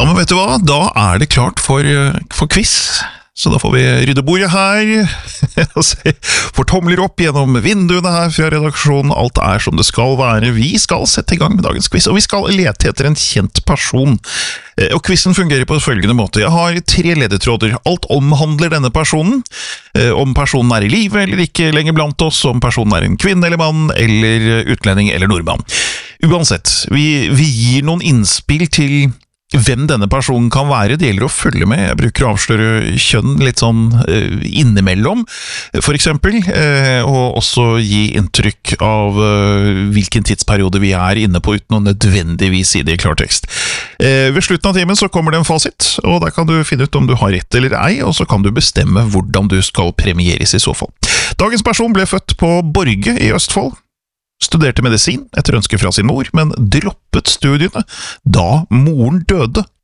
Ja, men vet du hva? Da det klart for quiz. Så da får vi rydde bordet her, får tomler opp gjennom vinduene her fra redaksjonen, alt som det skal være. Vi skal sette i gang med dagens quiz, og vi skal lete etter en kjent person. Og quizen fungerer på følgende måte. Jeg har 3 ledetråder. Alt omhandler denne personen. Om personen i live eller ikke lenger blant oss, om personen en kvinne eller mann, eller utlending eller nordmann. Uansett, vi gir noen innspill til hvem denne personen kan være. Det gjelder å følge med. Jeg bruker å avsløre kjønn litt sånn innimellom, for eksempel, og også gi inntrykk av hvilken tidsperiode vi inne på, uten å nødvendigvis si det i klartekst. Ved slutten av timen så kommer det en fasit, og der kan du finne ut om du har rett eller ei, og så kan du bestemme hvordan du skal premieres i så fall. Dagens person ble født på Borge i Østfold. Studerte medisin etter ønske fra sin mor, men droppet studiene da moren døde